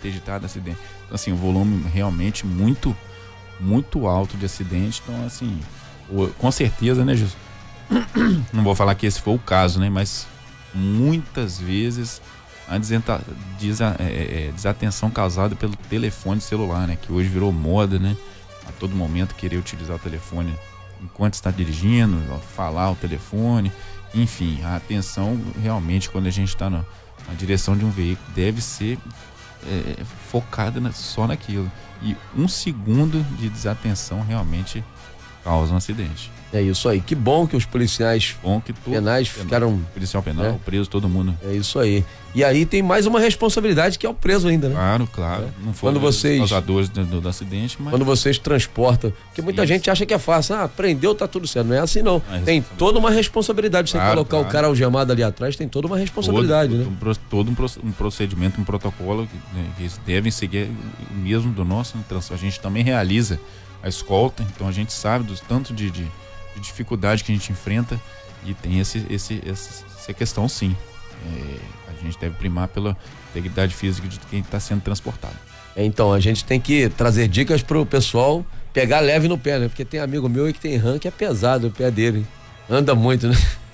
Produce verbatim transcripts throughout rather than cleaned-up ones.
interditado acidente. Então, assim, o volume realmente muito, muito alto de acidente. Então, assim, o, com certeza, né, Gilson? Não vou falar que esse foi o caso, né? Mas muitas vezes a desenta, desa, é, é, desatenção causada pelo telefone celular, né? Que hoje virou moda, né? A todo momento querer utilizar o telefone enquanto está dirigindo, falar ao telefone, enfim, a atenção realmente quando a gente está na, na direção de um veículo deve ser é, focada na, só naquilo, e um segundo de desatenção realmente causa um acidente. É isso aí, que bom que os policiais bom que tu, penais penal, ficaram... Policial penal, né? Preso, todo mundo. É isso aí. E aí tem mais uma responsabilidade que é o preso ainda, né? Claro, claro. É. Não foram quando vocês, os causadores do, do, do acidente, mas... Quando vocês transportam, porque muita Sim. gente acha que é fácil, ah, prendeu, tá tudo certo. Não é assim não. É tem toda uma responsabilidade. Você claro, colocar claro. o cara algemado ali atrás, tem toda uma responsabilidade, todo, né? Um, todo um procedimento, um protocolo que, né, que eles devem seguir mesmo do nosso. Então, a gente também realiza a escolta, então a gente sabe dos tanto de, de, de dificuldade que a gente enfrenta e tem esse, esse, essa questão, sim. É, a gente deve primar pela integridade física de quem está sendo transportado. Então, a gente tem que trazer dicas pro pessoal pegar leve no pé, né? Porque tem amigo meu aí que tem rã que é pesado o pé dele. Anda muito, né?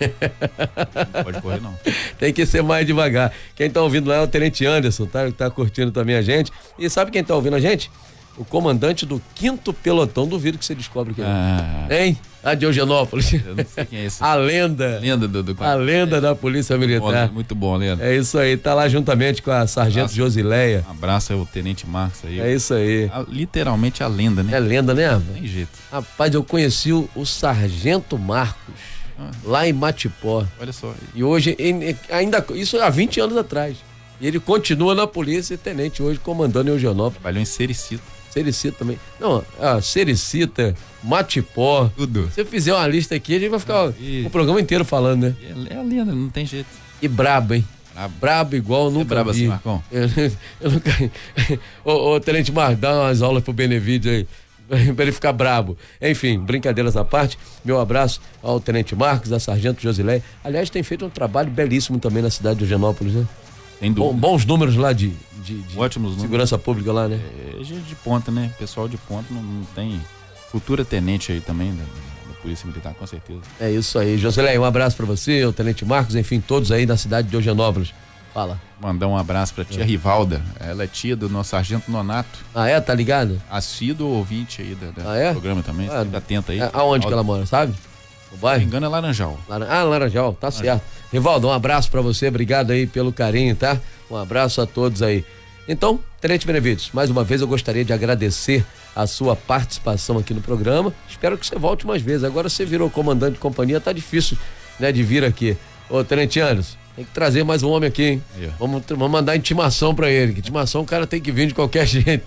Não pode correr, não. Tem que ser mais devagar. Quem tá ouvindo lá é o Tenente Anderson, tá? Que tá curtindo também a gente. E sabe quem tá ouvindo a gente? O comandante do quinto pelotão. Duvido que você descobre quem é. Ah, hein? A de Eugenópolis. Eu não sei quem é esse. A lenda. A lenda do, do... A lenda da Polícia Militar. Muito bom, lenda. É isso aí. Tá lá juntamente com a Sargento Abraço. Josileia. Um abraço ao Tenente Marcos aí. É isso aí. A, literalmente a lenda, né? É lenda, né? Não tem jeito. Rapaz, eu conheci o, o Sargento Marcos. Ah. Lá em Matipó. Olha só. E hoje, ele, ainda, isso há vinte anos atrás. E ele continua na polícia e tenente hoje, comandando em Eugenópolis. Trabalhou em Sericita. Sericita também. Não, a Sericita, Matipó. Tudo. Se eu fizer uma lista aqui, a gente vai ficar e... o programa inteiro falando, né? É, é a lenda, não tem jeito. E brabo, hein? Brabo, brabo igual, Você nunca é brabo vi. assim, Marcão? Eu, eu nunca... ô, ô, Tenente Mar, dá umas aulas pro Benevídeo aí. Pra ele ficar brabo. Enfim, brincadeiras à parte, meu abraço ao Tenente Marcos, a Sargento Josileia. Aliás, tem feito um trabalho belíssimo também na cidade de Eugenópolis, né? Tem Bom, bons números lá de, de, de ótimos segurança números. Pública lá, né? É, gente de ponta, né? Pessoal de ponta não, não tem. Futura tenente aí também da, da Polícia Militar, com certeza. É isso aí. Josileia, um abraço pra você, o Tenente Marcos, enfim, todos aí da cidade de Eugenópolis. Fala. Mandar um abraço pra tia é. Rivalda. Ela é tia do nosso Sargento Nonato. Ah, é? Tá ligado? Assíduo ouvinte aí da, da ah, é? do programa também. Ah, fica atenta aí. É, aonde que ela mora, sabe? O bairro? Se não me engano é Laranjal. Ah, Laranjal, tá Laranjal. Certo. Rivaldo, um abraço pra você, obrigado aí pelo carinho, tá? Um abraço a todos aí. Então, Tenente Benevides, mais uma vez eu gostaria de agradecer a sua participação aqui no programa. Espero que você volte mais vezes. Agora você virou comandante de companhia, tá difícil, né, de vir aqui. Ô, Tenente Anderson, tem que trazer mais um homem aqui, hein? Yeah. Vamos, vamos mandar intimação pra ele, que intimação o cara tem que vir de qualquer jeito.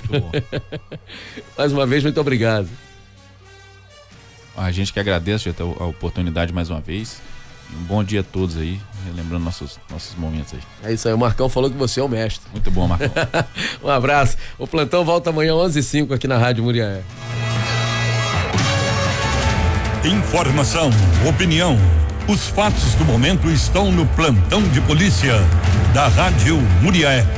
Mais uma vez, muito obrigado. A gente que agradece a oportunidade mais uma vez. Um bom dia a todos aí, lembrando nossos, nossos momentos aí. É isso aí, o Marcão falou que você é o mestre. Muito bom, Marcão. Um abraço. O plantão volta amanhã onze e cinco aqui na Rádio Muriaé. Informação, opinião. Os fatos do momento estão no plantão de polícia da Rádio Muriaé.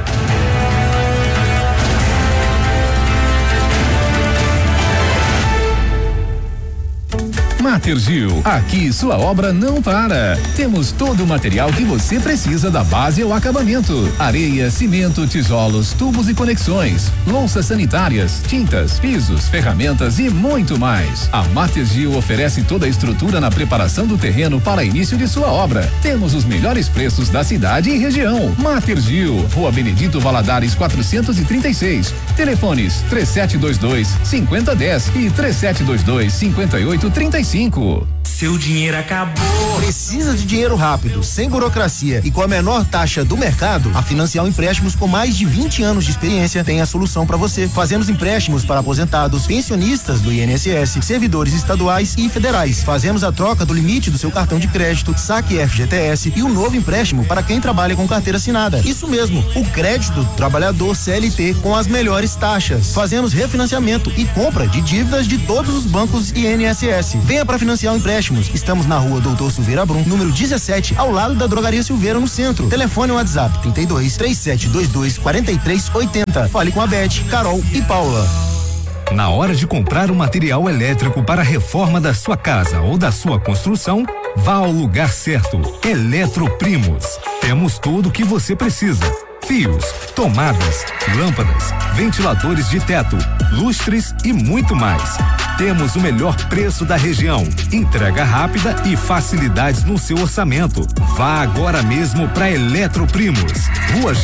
Matergil, aqui sua obra não para. Temos todo o material que você precisa da base ao acabamento: areia, cimento, tijolos, tubos e conexões, louças sanitárias, tintas, pisos, ferramentas e muito mais. A Matergil oferece toda a estrutura na preparação do terreno para início de sua obra. Temos os melhores preços da cidade e região. Matergil, Rua Benedito Valadares quatrocentos e trinta e seis. Telefones três sete dois dois, cinco zero um zero e três sete dois dois, cinco oito três cinco. Seu dinheiro acabou. Precisa de dinheiro rápido, sem burocracia e com a menor taxa do mercado? A Financial Empréstimos, com mais de vinte anos de experiência, tem a solução para você. Fazemos empréstimos para aposentados, pensionistas do I N S S, servidores estaduais e federais. Fazemos a troca do limite do seu cartão de crédito, saque F G T S e um novo empréstimo para quem trabalha com carteira assinada. Isso mesmo, o crédito do trabalhador C L T com as melhores taxas. Fazemos refinanciamento e compra de dívidas de todos os bancos I N S S. Venha para Financial Empréstimos. Estamos na rua Doutor Silveira Brum, número dezessete, ao lado da Drogaria Silveira, no centro. Telefone ou WhatsApp trinta e dois, três sete dois dois, quarenta e três oitenta. Fale com a Beth, Carol e Paula. Na hora de comprar um material elétrico para a reforma da sua casa ou da sua construção, vá ao lugar certo. Eletroprimos. Temos tudo o que você precisa: fios, tomadas, lâmpadas, ventiladores de teto, lustres e muito mais. Temos o melhor preço da região, entrega rápida e facilidades no seu orçamento. Vá agora mesmo para Eletroprimos, Rua